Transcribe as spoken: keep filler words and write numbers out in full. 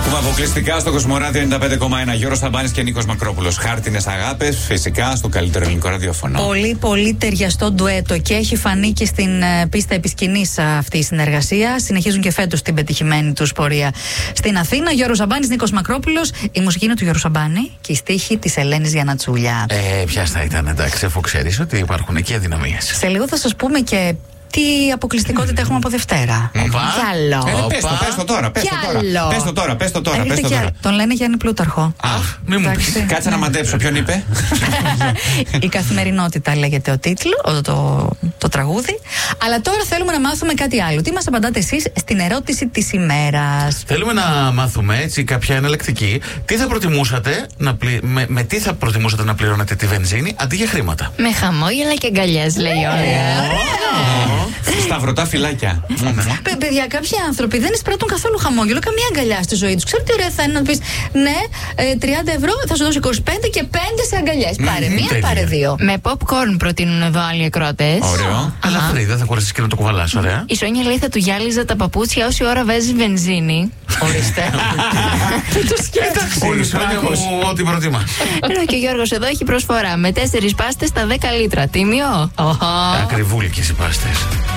Ακούμε αποκλειστικά στο Κοσμοράδιο ενενήντα πέντε κόμμα ένα. Γιώργος Σαμπάνης και Νίκος Μακρόπουλος. Χάρτινες αγάπες, φυσικά στο καλύτερο ελληνικό ραδιόφωνο. Πολύ, πολύ ταιριαστό ντουέτο και έχει φανεί και στην uh, πίστα επισκηνής uh, αυτή η συνεργασία. Συνεχίζουν και φέτος την πετυχημένη τους πορεία στην Αθήνα. Γιώργος Σαμπάνης, Νίκος Μακρόπουλος. Η μουσική είναι του Γιώργου Σαμπάνη και η στίχη της Ελένης Γιαννατσούλια. Ε, ποια θα ήταν, εντάξει, αφού ξέρεις ότι υπάρχουν και αδυναμίες. Σε λίγο θα σας πούμε και τι αποκλειστικότητα έχουμε από Δευτέρα. Οπα. Κι άλλο. Ε, πες το, πες το τώρα, πες το τώρα. Πες το τώρα, πες το τώρα, πες το τώρα. Τον λένε Γιάννη Πλούταρχο. Αχ, μην μου πεις. Κάτσε να μαντέψω, ποιον είπε. Η καθημερινότητα λέγεται ο τίτλο, το, το, το τραγούδι. Αλλά τώρα θέλουμε να μάθουμε κάτι άλλο. Τι μας απαντάτε εσείς στην ερώτηση της ημέρας? Θέλουμε να μάθουμε έτσι κάποια εναλλακτική. Τι θα προτιμούσατε να πλη... με, με τι θα προτιμούσατε να πληρώνετε τη βενζίνη αντί για χρήματα? Με χαμόγελα και αγκαλιές, λέει όλα. Σταυρωτά φυλάκια. Παι- Παιδιά, κάποιοι άνθρωποι δεν εισπράττουν καθόλου χαμόγελο, καμία αγκαλιά στη ζωή του. Ξέρετε τι ωραία θα είναι να πει ναι, ε, τριάντα ευρώ θα σου δώσω είκοσι πέντε και πέντε σε αγκαλιές. Πάρε μία, τέλεια. πάρε δύο. Με popcorn προτείνουν εδώ άλλοι ακροατές. Ωραίο. Αλλά free, δεν θα κουραστείς και να το κουβαλάς, ωραία. Η Σόνια λέει θα του γυάλιζα τα παπούτσια όση ώρα βάζει βενζίνη. Ορίστε. Το σκέφτεσαι. Όλη Σόνια μου, ό,τι προτιμά. Ενώ και ο Γιώργος εδώ έχει προσφορά με τέσσερις πάστες στα δέκα λίτρα. Τίμιο. Ακριβούλικες οι πάστες.